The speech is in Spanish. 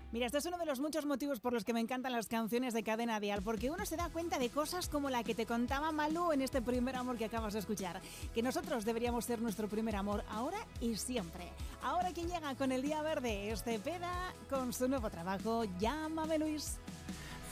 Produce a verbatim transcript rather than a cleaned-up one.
Mira, este es uno de los muchos motivos por los que me encantan las canciones de Cadena Dial, porque uno se da cuenta de cosas como la que te contaba Malú en este primer amor que acabas de escuchar, que nosotros deberíamos ser nuestro primer amor ahora y siempre. Ahora quien llega con el Día Verde es Cepeda con su nuevo trabajo, Llámame Luis.